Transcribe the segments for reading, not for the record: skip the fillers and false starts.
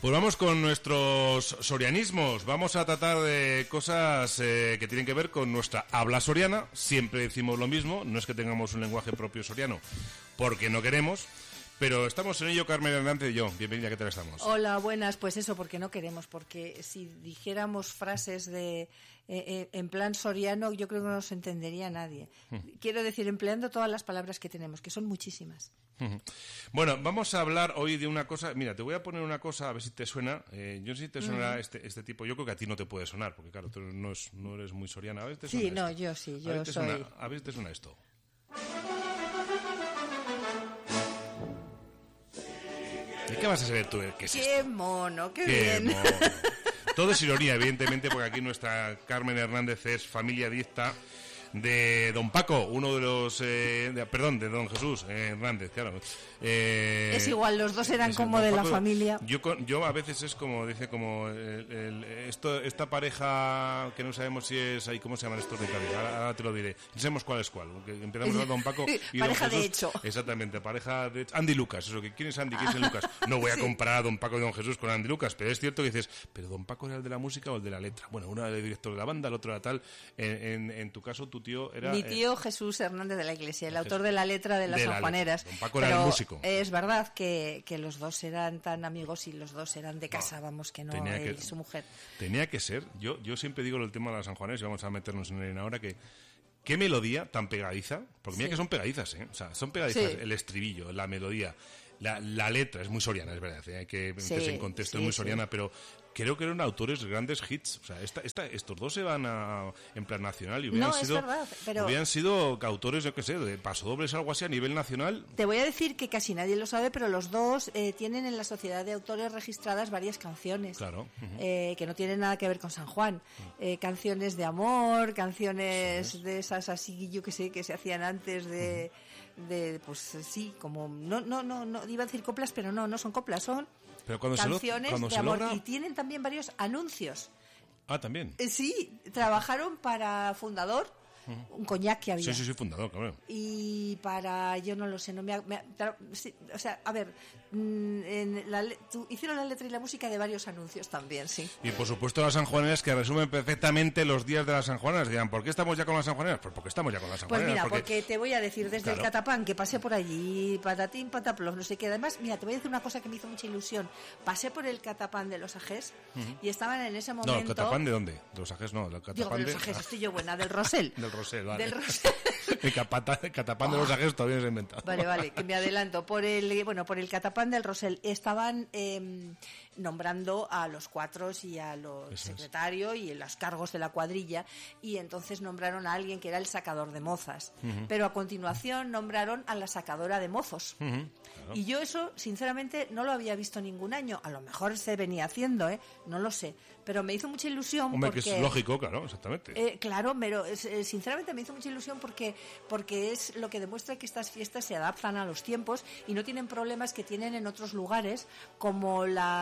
Pues vamos con nuestros sorianismos. Vamos a tratar de cosas que tienen que ver con nuestra habla soriana. Siempre decimos lo mismo, no es que tengamos un lenguaje propio soriano, porque no queremos. Pero estamos en ello, Carmen Hernández y yo. Bienvenida, ¿qué tal estamos? Hola, buenas. Pues eso, porque no queremos, porque si dijéramos frases de en plan soriano, yo creo que no nos entendería nadie. Quiero decir, empleando todas las palabras que tenemos, que son muchísimas. Bueno, vamos a hablar hoy de una cosa. Mira, te voy a poner una cosa, a ver si te suena. Yo no sé si te suena este tipo. Yo creo que a ti no te puede sonar, porque claro, tú no eres muy soriana. A ver, ¿te suena Sí, esto? no, yo sí, yo soy. A ver si te suena esto. ¿Y qué vas a saber tú? ¿Qué es ¡Qué esto? mono, qué ¡Qué bien! mono! Todo es ironía, evidentemente, porque aquí nuestra Carmen Hernández es familia directa de don Paco, uno de los... perdón, de don Jesús Hernández, claro. Es igual, los dos eran como de la familia. Yo a veces es como, dice, como esta pareja que no sabemos si es... ahí, ¿cómo se llaman estos de Cádiz? Ahora te lo diré. No sabemos cuál es cuál. Empezamos a don Paco y pareja don Jesús. De hecho. Exactamente, pareja de hecho. Andy Lucas, eso, ¿quién es Andy? ¿Quién es el Lucas? No voy a comparar a don Paco y don Jesús con Andy Lucas, pero es cierto que dices, ¿pero don Paco era el de la música o el de la letra? Bueno, uno era el director de la banda, el otro era tal. En tu caso, tu tío era... Mi tío Jesús Hernández de la Iglesia, el autor de la letra de las sanjuaneras. Don Paco era el músico. Es verdad que los dos eran tan amigos y los dos eran de casa, vamos, que no él y su mujer. Tenía que ser. Yo siempre digo el tema de las sanjuaneras y vamos a meternos en él ahora que... ¿Qué melodía tan pegadiza? Porque mira que son pegadizas, ¿eh? O sea, son pegadizas. Sí. El estribillo, la melodía, la letra es muy soriana, es verdad, ¿eh? Hay que meterse en contexto, es muy soriana, pero creo que eran autores de grandes hits. O sea, estos dos se van en plan nacional y hubieran sido autores, yo qué sé, de pasodobles o algo así a nivel nacional. Te voy a decir que casi nadie lo sabe, pero los dos tienen en la Sociedad de Autores registradas varias canciones. Claro. Que no tienen nada que ver con San Juan. Canciones de amor, canciones de esas así, yo que sé, que se hacían antes de pues sí, como no iba a decir coplas, pero no son coplas, son canciones de amor. Y tienen también varios anuncios. Ah, también. Sí, trabajaron para Fundador, un coñac que había. Sí, Fundador, claro. Y para, yo no lo sé, sí, o sea, a ver, hicieron la letra y la música de varios anuncios también, sí. Y por supuesto las sanjuaneras que resumen perfectamente los días de las sanjuaneras. Dirán, ¿por qué estamos ya con las sanjuaneras? Pues porque estamos ya con las sanjuaneras. Pues mira, porque te voy a decir, desde el Catapán, que pasé por allí, patatín, pataplos, no sé qué. Además, mira, te voy a decir una cosa que me hizo mucha ilusión. Pasé por el Catapán de los Ajés y estaban en ese momento... No, ¿el Catapán de dónde? ¿De los Ajés? No, del Catapán de los Ajés, estoy yo buena, del Rosell. Del Rosell, vale. Del Rosell. El Catapán de los Ajés todavía no se ha inventado. Vale, que me adelanto. Por el Catapán del Rosell estaban nombrando a los cuatros y a los secretarios y en los cargos de la cuadrilla, y entonces nombraron a alguien que era el sacador de mozas. Pero a continuación nombraron a la sacadora de mozos. Claro. Y yo eso, sinceramente, no lo había visto ningún año. A lo mejor se venía haciendo, no lo sé. Pero me hizo mucha ilusión. Hombre, porque, que es lógico, claro, exactamente. Claro, pero sinceramente me hizo mucha ilusión porque es lo que demuestra que estas fiestas se adaptan a los tiempos y no tienen problemas que tienen en otros lugares, como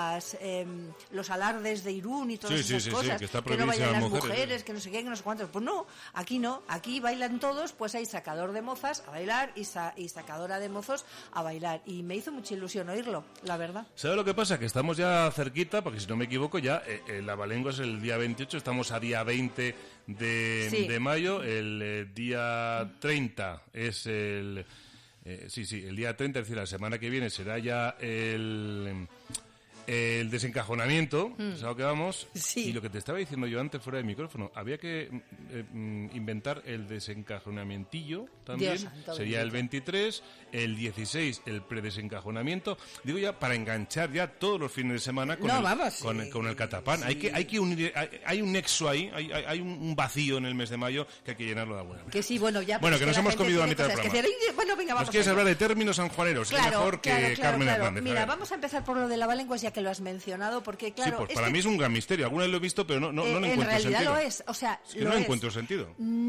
los alardes de Irún y todas esas cosas, que no vayan las mujeres, que no sé qué, que no sé cuántos. Pues no, aquí bailan todos, pues hay sacador de mozas a bailar y sacadora de mozos a bailar, y me hizo mucha ilusión oírlo, la verdad. ¿Sabes lo que pasa? Que estamos ya cerquita, porque si no me equivoco ya la Abalengua es el día 28, estamos a día 20 de mayo, el día 30 es el día 30, es decir, la semana que viene será ya el desencajonamiento, ¿sabes a lo que vamos? Sí. Y lo que te estaba diciendo yo antes fuera de micrófono, había que inventar el desencajonamientillo también. Sería el 23, el 16 el predesencajonamiento. Digo ya para enganchar ya todos los fines de semana con el Catapán. Sí. Hay que unir, hay un nexo ahí, hay un vacío en el mes de mayo que hay que llenarlo de alguna manera. Que sí, bueno, ya. Bueno, que nos hemos comido la mitad del programa. Bueno, venga, vamos. ¿Nos quieres hablar de términos sanjuaneros? Claro, mejor que Carmen Hernández. Mira, vamos a empezar por lo de la Abalengua, ya que lo has mencionado, porque claro... Sí, pues para mí es un gran misterio. Alguna vez lo he visto, pero no le encuentro sentido. En realidad lo es, o sea... Es que no le encuentro sentido.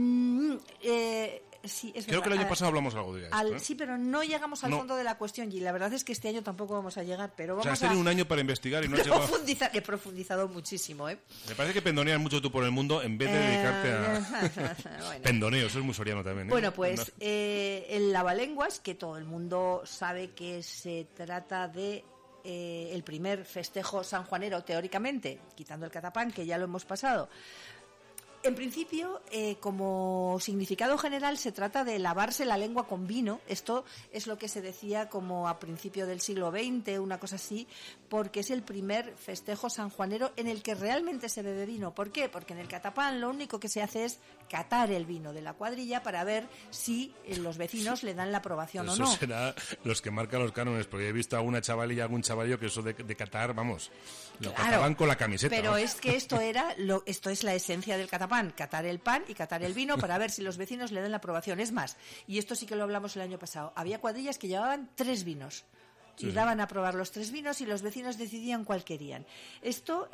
Sí, es Creo verdad. que el año pasado hablamos algo de esto. Sí, pero no llegamos al fondo de la cuestión, y la verdad es que este año tampoco vamos a llegar, pero vamos has tenido un año para investigar y no has llegado... He profundizado muchísimo, ¿eh? Me parece que pendoneas mucho tú por el mundo en vez de dedicarte a... Bueno. Pendoneo, eso es muy soriano también, ¿eh? Bueno, pues el Abalenguas, que todo el mundo sabe que se trata de el primer festejo sanjuanero, teóricamente, quitando el catapán, que ya lo hemos pasado. En principio, como significado general, se trata de lavarse la lengua con vino. Esto es lo que se decía como a principio del siglo XX, una cosa así, porque es el primer festejo sanjuanero en el que realmente se bebe vino. ¿Por qué? Porque en el catapán lo único que se hace es catar el vino de la cuadrilla para ver si los vecinos le dan la aprobación o no. Eso será los que marcan los cánones, porque he visto a alguna chavalilla, algún chavalillo que eso de catar, vamos, lo cataban con la camiseta. Pero ¿no? es que esto es la esencia del catapán. Catar el pan y catar el vino para ver si los vecinos le dan la aprobación. Es más, y esto sí que lo hablamos el año pasado, había cuadrillas que llevaban 3 vinos y daban a probar los 3 vinos y los vecinos decidían cuál querían. Esto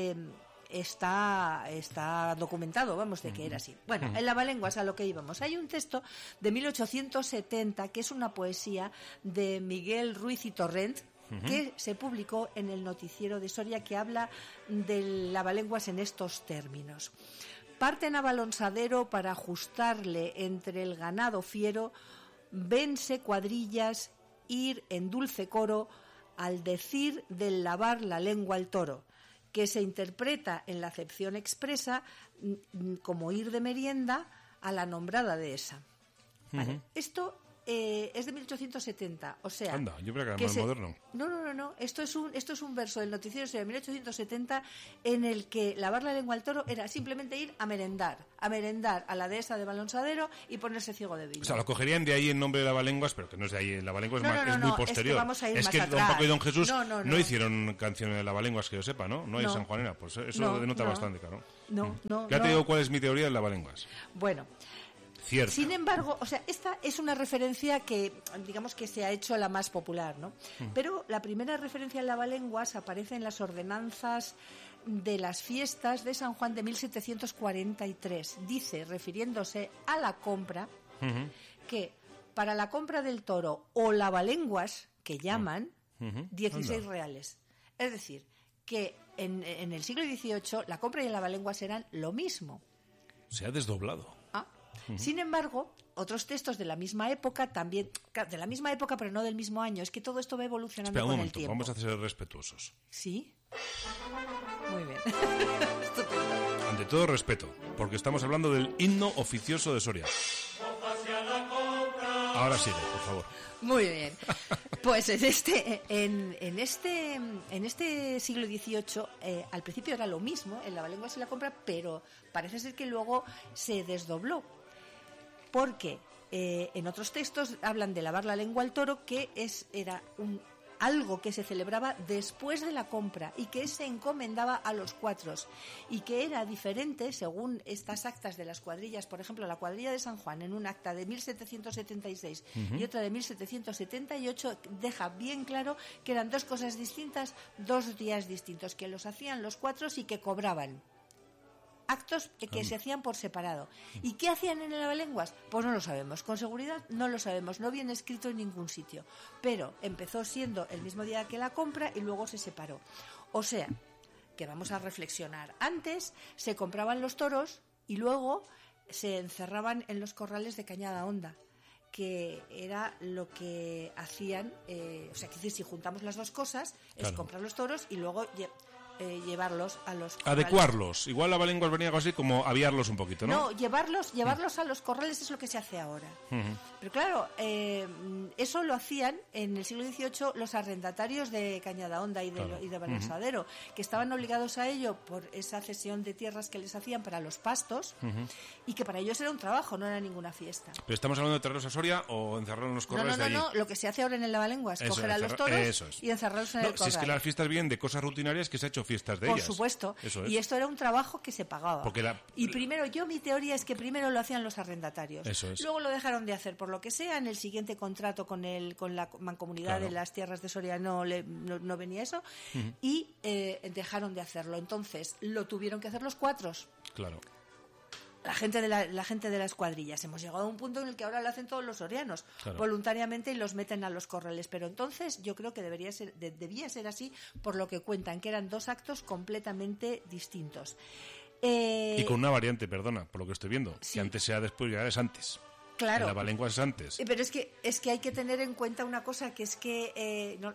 está documentado, vamos, de que era así. Bueno, en Lavalenguas, a lo que íbamos. Hay un texto de 1870 que es una poesía de Miguel Ruiz y Torrent, que se publicó en el Noticiero de Soria, que habla del Lavalenguas en estos términos. Parten a Balonsadero para ajustarle entre el ganado fiero, vense cuadrillas, ir en dulce coro, al decir del lavar la lengua al toro, que se interpreta en la acepción expresa como ir de merienda a la nombrada dehesa. Vale. Esto es de 1870, o sea... Anda, yo creo que era más moderno. No. Esto es un verso del noticiero de 1870 en el que lavar la lengua al toro era simplemente ir a merendar a la dehesa de Balonsadero y ponerse ciego de vino. O sea, lo cogerían de ahí en nombre de Lavalenguas, pero que no es de ahí. Lavalenguas es muy posterior. Es que vamos a ir es más que atrás. Don Paco y Don Jesús no hicieron canciones de Lavalenguas, que yo sepa, ¿no? No hay sanjuanera, pues eso denota bastante, claro. Ya te digo cuál es mi teoría de Lavalenguas. Bueno... Cierto. Sin embargo, o sea, esta es una referencia que, digamos que se ha hecho la más popular, ¿no? Pero la primera referencia en Lavalenguas aparece en las ordenanzas de las fiestas de San Juan de 1743. Dice, refiriéndose a la compra, que para la compra del toro o lavalenguas, que llaman, 16 reales. Es decir, que en el siglo XVIII la compra y el lavalenguas eran lo mismo. Se ha desdoblado. Sin embargo, otros textos de la misma época también, de la misma época pero no del mismo año, es que todo esto va evolucionando con el tiempo. Vamos a ser respetuosos. ¿Sí? Muy bien. Ante todo respeto, porque estamos hablando del himno oficioso de Soria. Ahora sigue, por favor. Muy bien. Pues en este siglo XVIII, al principio era lo mismo, en Lavalenguas y la compra, pero parece ser que luego se desdobló. Porque en otros textos hablan de lavar la lengua al toro, que era algo que se celebraba después de la compra y que se encomendaba a los cuatros y que era diferente según estas actas de las cuadrillas. Por ejemplo, la cuadrilla de San Juan, en un acta de 1776 y otra de 1778, deja bien claro que eran 2 cosas distintas, 2 días distintos, que los hacían los cuatros y que cobraban. Actos que se hacían por separado. ¿Y qué hacían en el Lavalenguas? Pues no lo sabemos. Con seguridad no lo sabemos. No viene escrito en ningún sitio. Pero empezó siendo el mismo día que la compra y luego se separó. O sea, que vamos a reflexionar. Antes se compraban los toros y luego se encerraban en los corrales de Cañada Honda, que era lo que hacían. O sea, que si juntamos las dos cosas, es comprar los toros y luego llevarlos a los corrales. Adecuarlos. Igual Lavalenguas venía algo así como aviarlos un poquito, ¿no? No, llevarlos a los corrales es lo que se hace ahora. Pero claro, eso lo hacían en el siglo XVIII los arrendatarios de Cañada Honda y de Balonsadero, que estaban obligados a ello por esa cesión de tierras que les hacían para los pastos y que para ellos era un trabajo, no era ninguna fiesta. ¿Pero estamos hablando de traerlos a Soria o encerrarlos en los corrales de allí? No, lo que se hace ahora en el Lavalenguas, coger a los toros y encerrarlos en el corral. Si es que las fiestas vienen de cosas rutinarias que se ha hecho fiestas de ellas. Por supuesto. Eso es. Y esto era un trabajo que se pagaba. Y primero, mi teoría es que primero lo hacían los arrendatarios. Eso es. Luego lo dejaron de hacer por lo que sea. En el siguiente contrato con la mancomunidad de las tierras de Soria no venía eso. Y dejaron de hacerlo. Entonces, lo tuvieron que hacer los cuatros. Claro. La gente de las cuadrillas. Hemos llegado a un punto en el que ahora lo hacen todos los sorianos voluntariamente y los meten a los corrales. Pero entonces yo creo que debía ser así, por lo que cuentan, que eran 2 actos completamente distintos. Y con una variante, perdona, por lo que estoy viendo, que antes sea después, ya es antes. Claro. El Lavalenguas es antes. Pero es que hay que tener en cuenta una cosa, que es que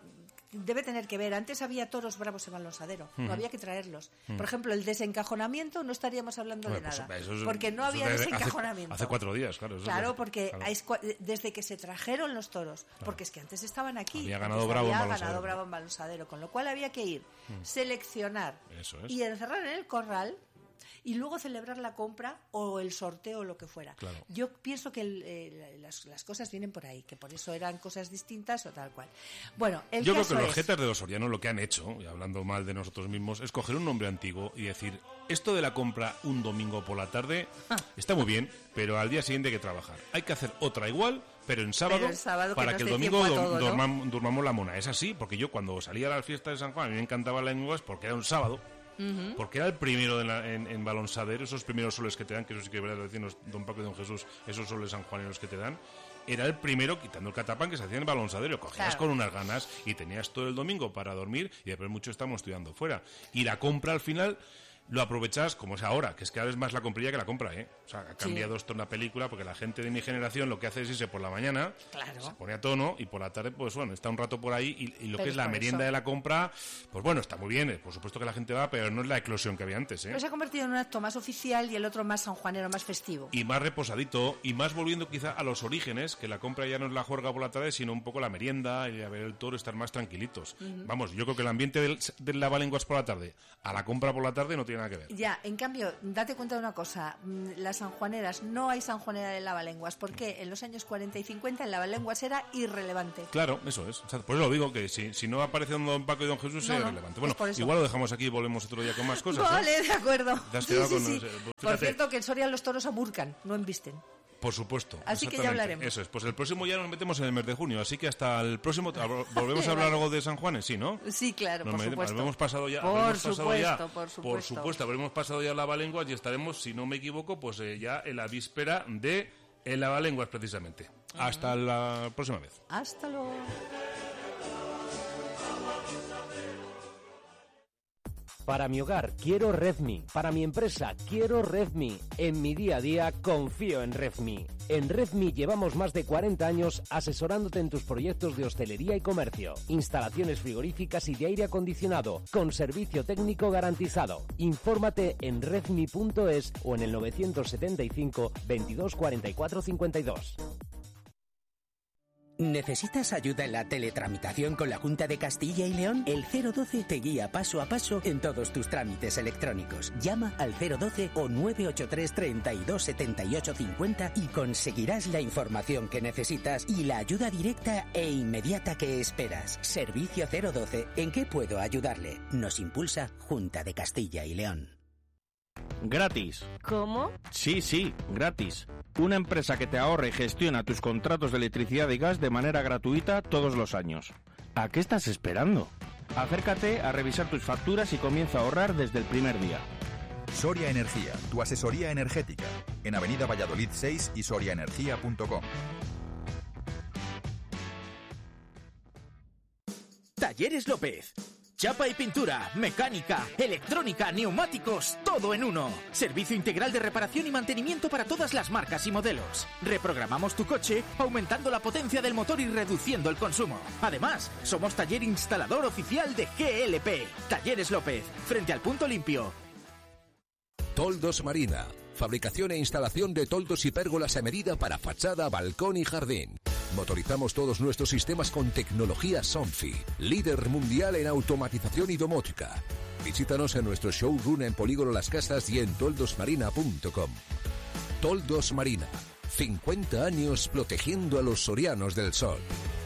debe tener que ver. Antes había toros bravos en Balonsadero, no había que traerlos. Por ejemplo, el desencajonamiento no estaríamos hablando de nada, porque no había desencajonamiento. Hace 4 días, claro. Claro, porque desde que se trajeron los toros, porque es que antes estaban aquí. Había ganado Bravo en Balonsadero, con lo cual había que ir, seleccionar y encerrar en el corral y luego celebrar la compra o el sorteo o lo que fuera. Claro. Yo pienso que las cosas vienen por ahí, que por eso eran cosas distintas o tal cual. Bueno, yo creo que los jetas de los sorianos lo que han hecho, y hablando mal de nosotros mismos, es coger un nombre antiguo y decir, esto de la compra un domingo por la tarde está muy bien, pero al día siguiente hay que trabajar. Hay que hacer otra igual, pero en sábado para que el domingo durmamos la mona. Es así, porque yo cuando salía a las fiestas de San Juan, a mí me encantaba la lenguas porque era un sábado. Porque era el primero en Balonsadero, esos primeros soles que te dan, que eso sí que es verdad, decirnos don Paco y don Jesús, esos soles sanjuaneros que te dan, era el primero, quitando el catapán, que se hacía en Balonsadero. Cogías con unas ganas y tenías todo el domingo para dormir y después mucho estamos estudiando fuera. Y la compra al final lo aprovechas como es ahora, que es cada vez más la comprilla que la compra, ¿eh? O sea, ha cambiado esto en la película, porque la gente de mi generación lo que hace es irse por la mañana, se pone a tono, y por la tarde, pues bueno, está un rato por ahí, y lo que es la merienda de la compra, pues bueno, está muy bien, por supuesto que la gente va, pero no es la eclosión que había antes, ¿eh? Pero se ha convertido en un acto más oficial y el otro más sanjuanero, más festivo. Y más reposadito, y más volviendo quizá a los orígenes, que la compra ya no es la juerga por la tarde, sino un poco la merienda, y a ver el toro, estar más tranquilitos. Vamos, yo creo que el ambiente del lavalenguas por la tarde a la compra por la tarde no tiene nada que ver. Ya, en cambio, date cuenta de una cosa, las sanjuaneras, no hay sanjuanera de lavalenguas, porque en los años 40 y 50 el lavalenguas era irrelevante. Claro, eso es. O sea, por eso lo digo, que si no aparece don Paco y don Jesús, es irrelevante. Bueno, igual lo dejamos aquí y volvemos otro día con más cosas. Vale, de acuerdo. ¿Te has quedado con Por cierto, que en Soria los toros amurcan, no embisten. Por supuesto. Así que ya hablaremos. Eso es. Pues el próximo ya nos metemos en el mes de junio, así que hasta el próximo... ¿Volvemos a hablar algo de San Juanes? Sí, ¿no? Sí, claro, por supuesto. Habremos pasado ya... Por supuesto. Habremos pasado ya lavalenguas y estaremos, si no me equivoco, pues ya en la víspera de el lavalenguas, precisamente. Hasta la próxima vez. Hasta luego. Para mi hogar quiero Redmi, para mi empresa quiero Redmi, en mi día a día confío en Redmi. En Redmi llevamos más de 40 años asesorándote en tus proyectos de hostelería y comercio, instalaciones frigoríficas y de aire acondicionado, con servicio técnico garantizado. Infórmate en redmi.es o en el 975 22 44 52. ¿Necesitas ayuda en la teletramitación con la Junta de Castilla y León? El 012 te guía paso a paso en todos tus trámites electrónicos. Llama al 012 o 983 32 78 50 y conseguirás la información que necesitas y la ayuda directa e inmediata que esperas. Servicio 012. ¿En qué puedo ayudarle? Nos impulsa Junta de Castilla y León. Gratis. ¿Cómo? Sí, gratis. Una empresa que te ahorra y gestiona tus contratos de electricidad y gas de manera gratuita todos los años. ¿A qué estás esperando? Acércate a revisar tus facturas y comienza a ahorrar desde el primer día. Soria Energía, tu asesoría energética. En Avenida Valladolid 6 y soriaenergia.com. Talleres López. Chapa y pintura, mecánica, electrónica, neumáticos, todo en uno. Servicio integral de reparación y mantenimiento para todas las marcas y modelos. Reprogramamos tu coche aumentando la potencia del motor y reduciendo el consumo. Además, somos taller instalador oficial de GLP. Talleres López, frente al Punto Limpio. Toldos Marina. Fabricación e instalación de toldos y pérgolas a medida para fachada, balcón y jardín. Motorizamos todos nuestros sistemas con tecnología Somfy, líder mundial en automatización y domótica. Visítanos en nuestro showroom en Polígono Las Casas y en toldosmarina.com. Toldos Marina, 50 años protegiendo a los sorianos del sol.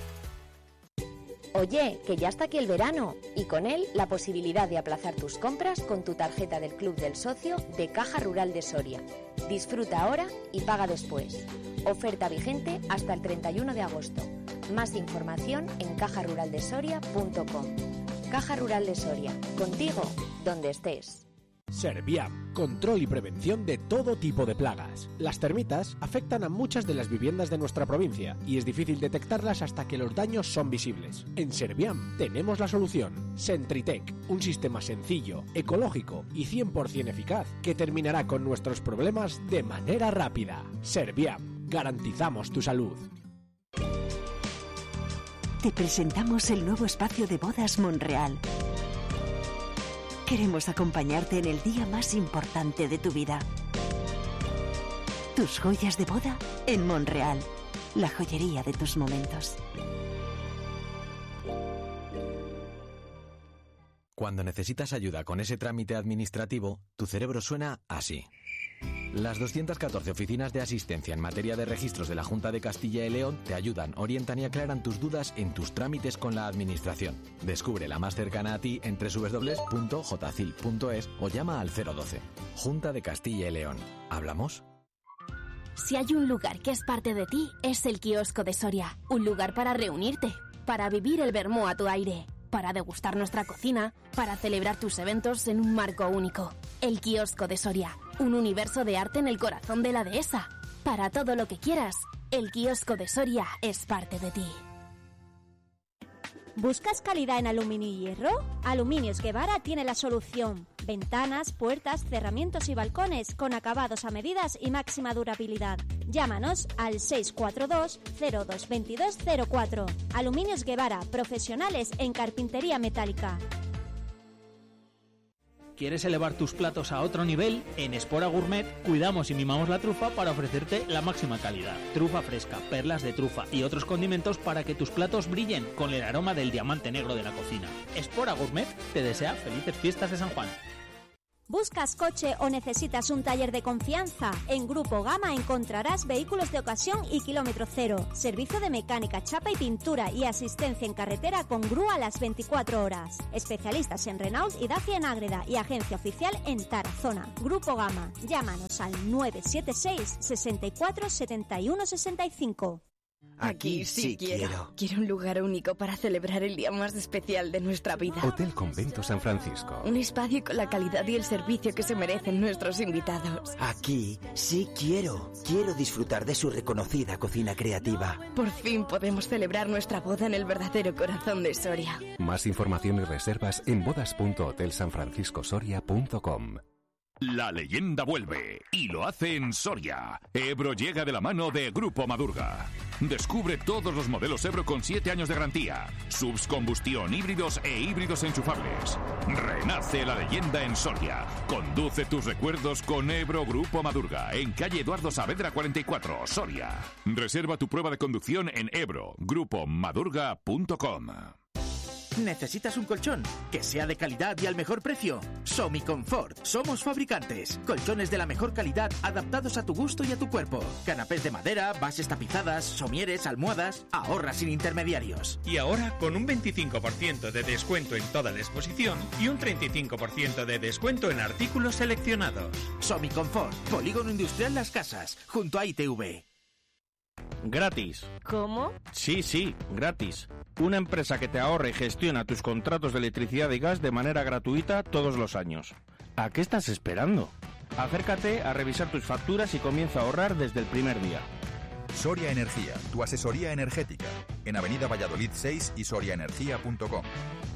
Oye, que ya está aquí el verano y con él la posibilidad de aplazar tus compras con tu tarjeta del Club del Socio de Caja Rural de Soria. Disfruta ahora y paga después. Oferta vigente hasta el 31 de agosto. Más información en cajaruraldesoria.com. Caja Rural de Soria, contigo donde estés. Serviam, control y prevención de todo tipo de plagas. Las termitas afectan a muchas de las viviendas de nuestra provincia y es difícil detectarlas hasta que los daños son visibles. En Serviam tenemos la solución. Sentritec, un sistema sencillo, ecológico y 100% eficaz que terminará con nuestros problemas de manera rápida. Serviam, garantizamos tu salud. te presentamos el nuevo espacio de bodas Monreal. Queremos acompañarte en el día más importante de tu vida. Tus joyas de boda en Monreal, la joyería de tus momentos. Cuando necesitas ayuda con ese trámite administrativo, tu cerebro suena así. Las 214 oficinas de asistencia en materia de registros de la Junta de Castilla y León te ayudan, orientan y aclaran tus dudas en tus trámites con la administración. Descubre la más cercana a ti en www.jcil.es o llama al 012. Junta de Castilla y León. ¿Hablamos? Si hay un lugar que es parte de ti, es el kiosco de Soria. Un lugar para reunirte, para vivir el vermú a tu aire, para degustar nuestra cocina, para celebrar tus eventos en un marco único. El kiosco de Soria, un universo de arte en el corazón de la dehesa. Para todo lo que quieras, el kiosco de Soria es parte de ti. ¿Buscas calidad en aluminio y hierro? Aluminios Guevara tiene la solución. Ventanas, puertas, cerramientos y balcones con acabados a medidas y máxima durabilidad. Llámanos al 642-022204. Aluminios Guevara, profesionales en carpintería metálica. ¿Quieres elevar tus platos a otro nivel? En Espora Gourmet cuidamos y mimamos la trufa para ofrecerte la máxima calidad. Trufa fresca, perlas de trufa y otros condimentos para que tus platos brillen con el aroma del diamante negro de la cocina. Espora Gourmet te desea felices fiestas de San Juan. ¿Buscas coche o necesitas un taller de confianza? En Grupo Gama encontrarás vehículos de ocasión y kilómetro cero, servicio de mecánica, chapa y pintura y asistencia en carretera con grúa las 24 horas. Especialistas en Renault y Dacia en Ágreda y agencia oficial en Tarazona. Grupo Gama, llámanos al 976 64 71 65. Aquí sí quiero. Quiero un lugar único para celebrar el día más especial de nuestra vida. Hotel Convento San Francisco. Un espacio con la calidad y el servicio que se merecen nuestros invitados. Aquí sí quiero. Quiero disfrutar de su reconocida cocina creativa. Por fin podemos celebrar nuestra boda en el verdadero corazón de Soria. Más información y reservas en bodas.hotelsanfranciscosoria.com. La leyenda vuelve y lo hace en Soria. Ebro llega de la mano de Grupo Madurga. Descubre todos los modelos Ebro con 7 años de garantía, subs combustión, híbridos e híbridos enchufables. Renace la leyenda en Soria. Conduce tus recuerdos con Ebro Grupo Madurga en calle Eduardo Saavedra 44, Soria. Reserva tu prueba de conducción en ebro-grupomadurga.com. ¿Necesitas un colchón que sea de calidad y al mejor precio? Somiconfort. Somos fabricantes. Colchones de la mejor calidad adaptados a tu gusto y a tu cuerpo. Canapés de madera, bases tapizadas, somieres, almohadas. Ahorra sin intermediarios. Y ahora con un 25% de descuento en toda la exposición y un 35% de descuento en artículos seleccionados. Somiconfort. Polígono Industrial Las Casas, junto a ITV. Gratis. ¿Cómo? Sí, gratis. Una empresa que te ahorra y gestiona tus contratos de electricidad y gas de manera gratuita todos los años. ¿A qué estás esperando? Acércate a revisar tus facturas y comienza a ahorrar desde el primer día. Soria Energía, tu asesoría energética. En Avenida Valladolid 6 y soriaenergia.com.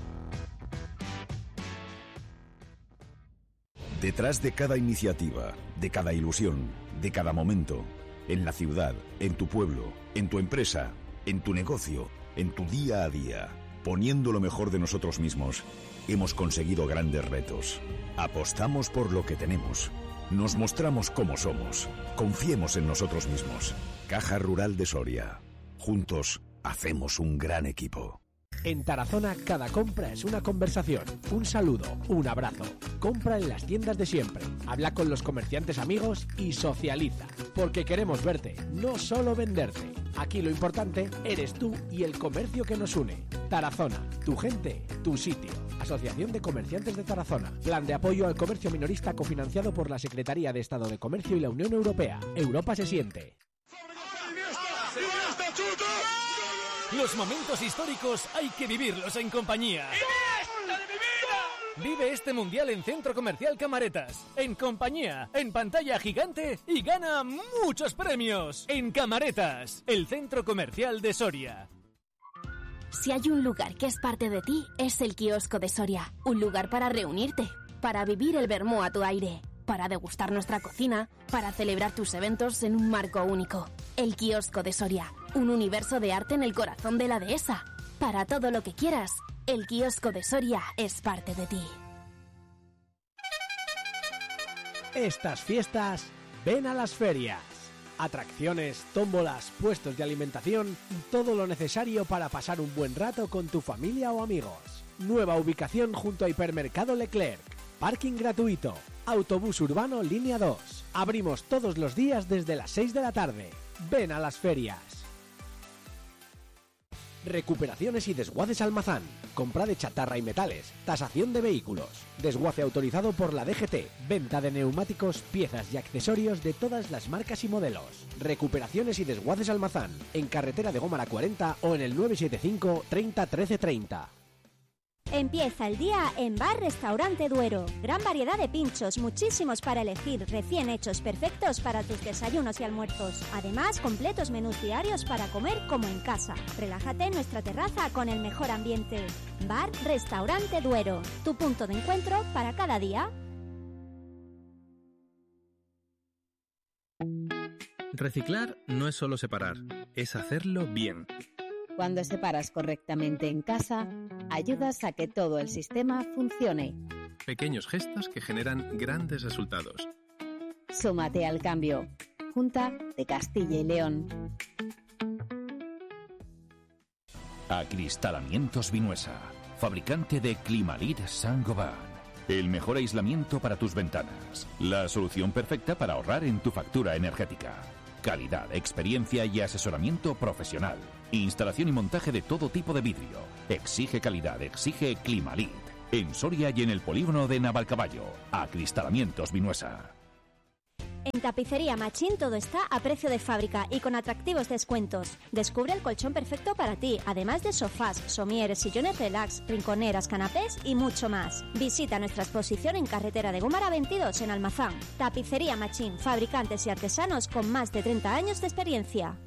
Detrás de cada iniciativa, de cada ilusión, de cada momento, en la ciudad, en tu pueblo, en tu empresa, en tu negocio, en tu día a día, poniendo lo mejor de nosotros mismos, hemos conseguido grandes retos. Apostamos por lo que tenemos. Nos mostramos como somos. Confiemos en nosotros mismos. Caja Rural de Soria. Juntos hacemos un gran equipo. En Tarazona cada compra es una conversación, un saludo, un abrazo. Compra en las tiendas de siempre, habla con los comerciantes amigos y socializa. Porque queremos verte, no solo venderte. Aquí lo importante eres tú y el comercio que nos une. Tarazona, tu gente, tu sitio. Asociación de Comerciantes de Tarazona. Plan de apoyo al comercio minorista cofinanciado por la Secretaría de Estado de Comercio y la Unión Europea. Europa se siente. Los momentos históricos hay que vivirlos en compañía. Vive este mundial en Centro Comercial Camaretas. En compañía, en pantalla gigante y gana muchos premios. En Camaretas, el Centro Comercial de Soria. Si hay un lugar que es parte de ti, es el kiosco de Soria. Un lugar para reunirte, para vivir el vermú a tu aire, para degustar nuestra cocina, para celebrar tus eventos en un marco único. El kiosco de Soria, un universo de arte en el corazón de la dehesa. Para todo lo que quieras, el kiosco de Soria es parte de ti. Estas fiestas, ven a las ferias. Atracciones, tómbolas, puestos de alimentación y todo lo necesario para pasar un buen rato con tu familia o amigos. Nueva ubicación junto a Hipermercado Leclerc. Parking gratuito. Autobús urbano línea 2. Abrimos todos los días desde las 6 de la tarde. Ven a las ferias. Recuperaciones y desguaces Almazán. Compra de chatarra y metales. Tasación de vehículos. Desguace autorizado por la DGT. Venta de neumáticos, piezas y accesorios de todas las marcas y modelos. Recuperaciones y desguaces Almazán. En carretera de Gómara 40 o en el 975 30 13 30. Empieza el día en Bar Restaurante Duero. Gran variedad de pinchos, muchísimos para elegir, recién hechos, perfectos para tus desayunos y almuerzos. Además, completos menús diarios para comer como en casa. Relájate en nuestra terraza con el mejor ambiente. Bar Restaurante Duero, tu punto de encuentro para cada día. Reciclar no es solo separar, es hacerlo bien. Cuando separas correctamente en casa, ayudas a que todo el sistema funcione. Pequeños gestos que generan grandes resultados. Súmate al cambio. Junta de Castilla y León. Acristalamientos Vinuesa, fabricante de Climalit Saint-Gobain. El mejor aislamiento para tus ventanas. La solución perfecta para ahorrar en tu factura energética. Calidad, experiencia y asesoramiento profesional. Instalación y montaje de todo tipo de vidrio. Exige calidad, exige Climalit. En Soria y en el polígono de Navalcaballo. Acristalamientos Vinuesa. En Tapicería Machín todo está a precio de fábrica y con atractivos descuentos. Descubre el colchón perfecto para ti, además de sofás, somieres, sillones relax, rinconeras, canapés y mucho más. Visita nuestra exposición en carretera de Gómara 22 en Almazán. Tapicería Machín, fabricantes y artesanos con más de 30 años de experiencia.